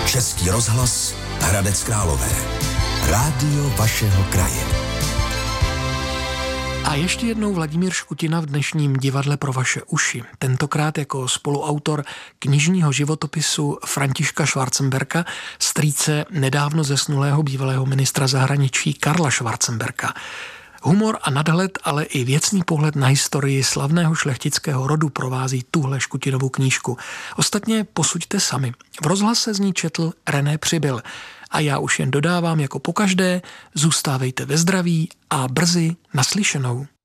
Český rozhlas Hradec Králové. Rádio vašeho kraje. A ještě jednou Vladimír Škutina v dnešním divadle pro vaše uši. Tentokrát jako spoluautor knižního životopisu Františka Schwarzenberga, strýce nedávno zesnulého bývalého ministra zahraničí Karla Schwarzenberga. Humor a nadhled, ale i věcný pohled na historii slavného šlechtického rodu provází tuhle Škutinovu knížku. Ostatně posuďte sami. V rozhlase z ní četl René Přibyl. A já už jen dodávám jako pokaždé, zůstávejte ve zdraví a brzy naslyšenou.